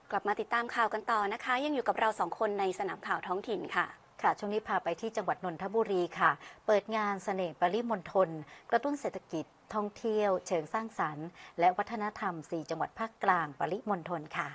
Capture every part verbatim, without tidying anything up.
กลับมาติดตามข่าวกันต่อนะคะยังอยู่กับเราสองคนในสนามข่าวท้องถิ่นค่ะค่ะช่วงนี้พาไปที่จังหวัดนนทบุรีค่ะเปิดงานเสน่ห์ปริมณฑลกระตุ้นเศรษฐกิจท่องเที่ยวเชิงสร้างสรรค์และวัฒนธรรมสี่จังหวัดภาคกลางปริมณฑลค่ะ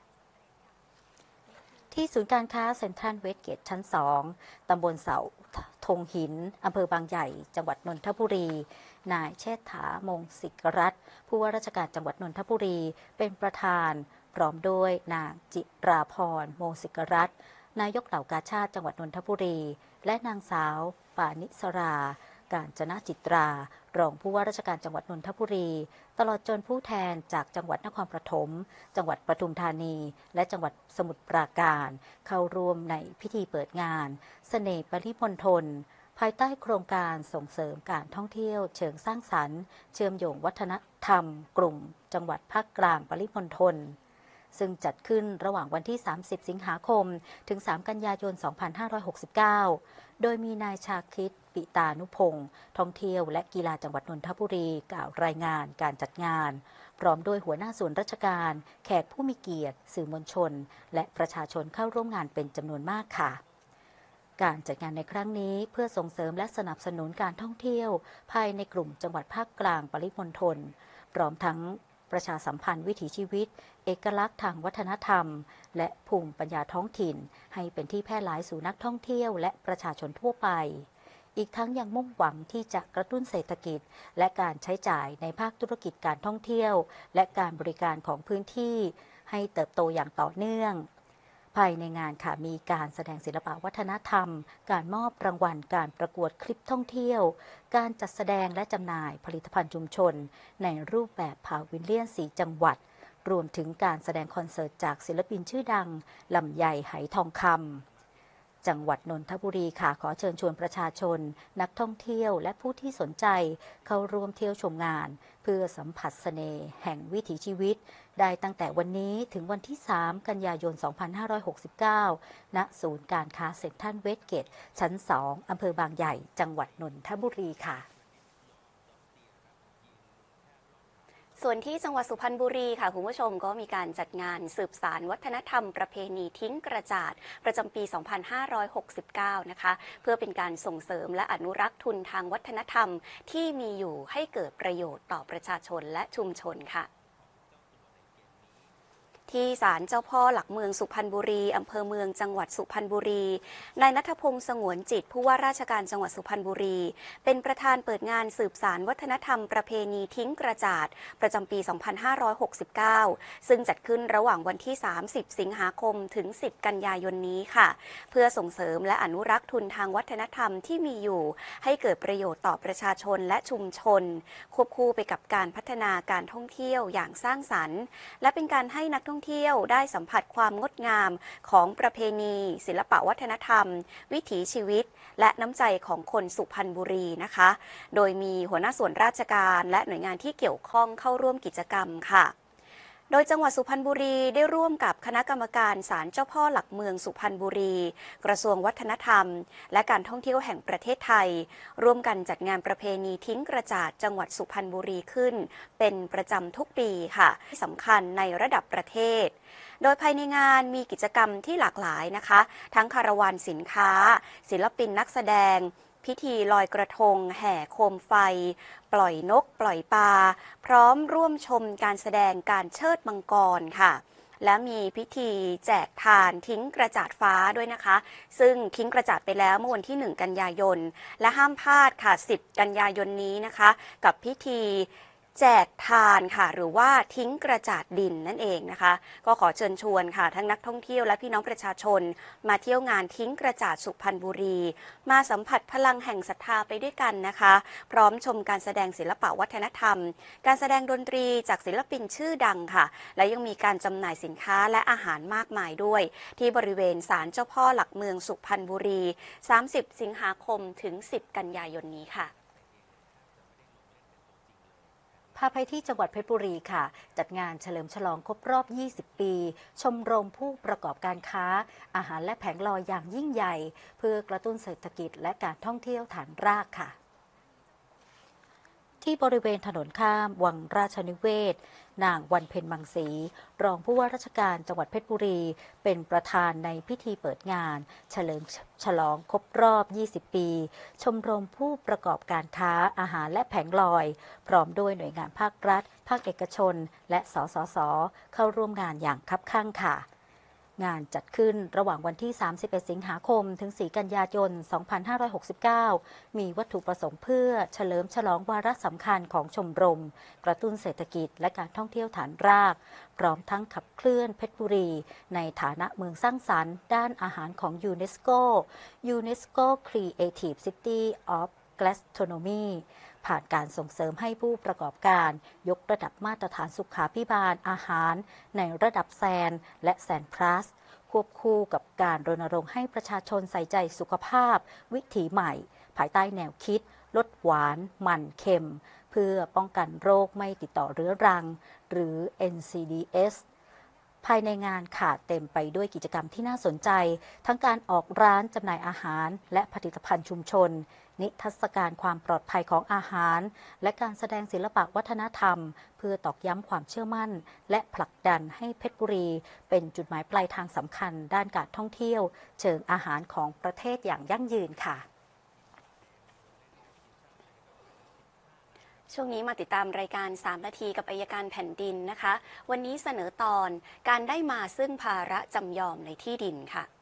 ที่ศูนย์การค้าเซ็นทรัลเวสเกตชั้นสองตำบลเสาธงหินอำเภอบางใหญ่จังหวัดนนทบุรีนายเชษฐามงศิกรัตน์ผู้ว่าราชการจังหวัดนนทบุรีเป็นประธานพร้อมด้วยนางจิราพรมงศิกรัตน์นายกเหล่ากาชาติจังหวัดนนทบุรีและนางสาวปานิสราการจนะจิตรารองผู้ว่าราชการจังหวัดนนทบุรีตลอดจนผู้แทนจากจังหวัดนครปฐมจังหวัดปทุมธานีและจังหวัดสมุทรปราการเข้าร่วมในพิธีเปิดงานเสน่ห์ปริมณฑลภายใต้โครงการส่งเสริมการท่องเที่ยวเชิงสร้างสรรค์เชื่อมโยงวัฒนธรรมกลุ่มจังหวัดภาคกลางปริมณฑลซึ่งจัดขึ้นระหว่างวันที่สามสิบสิงหาคมถึงสามกันยายนสองพันห้าร้อยหกสิบเก้าโดยมีนายชาคิดปิตานุพงศ์ท่องเที่ยวและกีฬาจังหวัดนนทบุรีกล่าวรายงานการจัดงานพร้อมด้วยหัวหน้าส่วนราชการแขกผู้มีเกียรติสื่อมวลชนและประชาชนเข้าร่วมงานเป็นจำนวนมากค่ะการจัดงานในครั้งนี้เพื่อส่งเสริมและสนับสนุนการท่องเที่ยวภายในกลุ่มจังหวัดภาคกลางปริมณฑลพร้อมทั้งประชาสัมพันธ์วิถีชีวิตเอกลักษณ์ทางวัฒนธรรมและภูมิปัญญาท้องถิ่นให้เป็นที่แพร่หลายสู่นักท่องเที่ยวและประชาชนทั่วไปอีกทั้งยังมุ่งหวังที่จะกระตุ้นเศรษฐกิจและการใช้จ่ายในภาคธุรกิจการท่องเที่ยวและการบริการของพื้นที่ให้เติบโตอย่างต่อเนื่องภายในงานค่ะมีการแสดงศิลปวัฒนธรรมการมอบรางวัลการประกวดคลิปท่องเที่ยวการจัดแสดงและจำหน่ายผลิตภัณฑ์ชุมชนในรูปแบบพาวิลเลียนสีจังหวัดรวมถึงการแสดงคอนเสิร์ตจากศิลปินชื่อดังลำไยไหทองคำจังหวัดนนทบุรีค่ะขอเชิญชวนประชาชนนักท่องเที่ยวและผู้ที่สนใจเข้าร่วมเที่ยวชมงานเพื่อสัมผัสเสน่ห์แห่งวิถีชีวิตได้ตั้งแต่วันนี้ถึงวันที่สามกันยายนสองพันห้าร้อยหกสิบเก้าณศูนย์การค้าเซ็นทรัลเวสเกตชั้นสองอำเภอบางใหญ่จังหวัดนนทบุรีค่ะส่วนที่จังหวัดสุพรรณบุรีค่ะคุณผู้ชมก็มีการจัดงานสืบสานวัฒนธรรมประเพณีทิ้งกระจาดประจำปี สองพันห้าร้อยหกสิบเก้า นะคะเพื่อเป็นการส่งเสริมและอนุรักษ์ทุนทางวัฒนธรรมที่มีอยู่ให้เกิดประโยชน์ต่อประชาชนและชุมชนค่ะที่ศาลเจ้าพ่อหลักเมืองสุพรรณบุรีอำเภอเมืองจังหวัดสุพรรณบุรีนายณัฐพงษ์สงวนจิตผู้ว่าราชการจังหวัดสุพรรณบุรีเป็นประธานเปิดงานสืบสานวัฒนธรรมประเพณีทิ้งกระจาดประจำปี สองพันห้าร้อยหกสิบเก้า ซึ่งจัดขึ้นระหว่างวันที่ สามสิบ สิงหาคมถึง สิบ กันยายนนี้ค่ะเพื่อส่งเสริมและอนุรักษ์ทุนทางวัฒนธรรมที่มีอยู่ให้เกิดประโยชน์ต่อประชาชนและชุมชนควบคู่ไปกับการพัฒนาการท่องเที่ยวอย่างสร้างสรรค์และเป็นการให้นักท่องเที่ยวได้สัมผัสความงดงามของประเพณีศิลปวัฒนธรรมวิถีชีวิตและน้ำใจของคนสุพรรณบุรีนะคะโดยมีหัวหน้าส่วนราชการและหน่วยงานที่เกี่ยวข้องเข้าร่วมกิจกรรมค่ะโดยจังหวัดสุพรรณบุรีได้ร่วมกับคณะกรรมการศาลเจ้าพ่อหลักเมืองสุพรรณบุรีกระทรวงวัฒนธรรมและการท่องเที่ยวแห่งประเทศไทยร่วมกันจัดงานประเพณีทิ้งกระจาดจังหวัดสุพรรณบุรีขึ้นเป็นประจำทุกปีค่ะที่สำคัญในระดับประเทศโดยภายในงานมีกิจกรรมที่หลากหลายนะคะทั้งคาราวานสินค้าศิลปินนักแสดงพิธีลอยกระทงแห่โคมไฟปล่อยนกปล่อยปลาพร้อมร่วมชมการแสดงการเชิดมังกรค่ะและมีพิธีแจกทานทิ้งกระจาดฟ้าด้วยนะคะซึ่งทิ้งกระจาดไปแล้วเมื่อวันที่หนึ่งกันยายนและห้ามพลาดค่ะสิบกันยายนนี้นะคะกับพิธีแจกทานค่ะหรือว่าทิ้งกระจาดดินนั่นเองนะคะก็ขอเชิญชวนค่ะทั้งนักท่องเที่ยวและพี่น้องประชาชนมาเที่ยวงานทิ้งกระจาดสุพรรณบุรีมาสัมผัสพลังแห่งศรัทธาไปด้วยกันนะคะพร้อมชมการแสดงศิลปวัฒนธรรมการแสดงดนตรีจากศิลปินชื่อดังค่ะและยังมีการจำหน่ายสินค้าและอาหารมากมายด้วยที่บริเวณศาลเจ้าพ่อหลักเมืองสุพรรณบุรีสามสิบสิงหาคมถึงสิบกันยายนนี้ค่ะพาไปที่จังหวัดเพชรบุรีค่ะจัดงานเฉลิมฉลองครบรอบ ยี่สิบ ปีชมรมผู้ประกอบการค้าอาหารและแผงลอยอย่างยิ่งใหญ่เพื่อกระตุ้นเศรษฐกิจและการท่องเที่ยวฐานรากค่ะที่บริเวณถนนข้ามวังราชนิเวศนางวันเพ็ญมังสีรองผู้ว่าราชการจังหวัดเพชรบุรีเป็นประธานในพิธีเปิดงานเฉลิมฉลองครบรอบ ยี่สิบ ปี ชมรมผู้ประกอบการค้าอาหารและแผงลอยพร้อมด้วยหน่วยงานภาครัฐ ภาคเอกชน และสสส เข้าร่วมงานอย่างคับคั่งค่ะงานจัดขึ้นระหว่างวันที่ สามสิบเอ็ด สิงหาคม ถึง สี่ กันยายน สองพันห้าร้อยหกสิบเก้า มีวัตถุประสงค์เพื่อเฉลิมฉลองวาระสำคัญของชมรม กระตุ้นเศรษฐกิจและการท่องเที่ยวฐานราก พร้อมทั้งขับเคลื่อนเพชรบุรี ในฐานะเมืองสร้างสรรค์ด้านอาหารของยูเนสโก UNESCO Creative City of Gastronomy ผ่านการส่งเสริมให้ผู้ประกอบการยกระดับมาตรฐานสุขาภิบาลอาหารในระดับแซนและแซนพลัสควบคู่กับการรณรงค์ให้ประชาชนใส่ใจสุขภาพวิถีใหม่ ภายใต้แนวคิดลดหวานมันเค็ม เพื่อป้องกันโรคไม่ติดต่อเรื้อรัง หรือ เอ็น ซี ดี เอส ภายในงานขาดเต็มไปด้วยกิจกรรมที่น่าสนใจ ทั้งการออกร้านจำหน่ายอาหารและผลิตภัณฑ์ชุมชน นิทรรศการความปลอดภัยของอาหาร และการแสดงศิลปะวัฒนธรรม เพื่อตอกย้ำความเชื่อมั่น และผลักดันให้เพชรบุรี เป็นจุดหมายปลายทางสำคัญด้านการท่องเที่ยวเชิงอาหารของประเทศอย่างยั่งยืนค่ะช่วงนี้มาติดตามรายการสามนาทีกับอัยการแผ่นดินนะคะวันนี้เสนอตอนการได้มาซึ่งภาระจำยอมในที่ดินค่ะ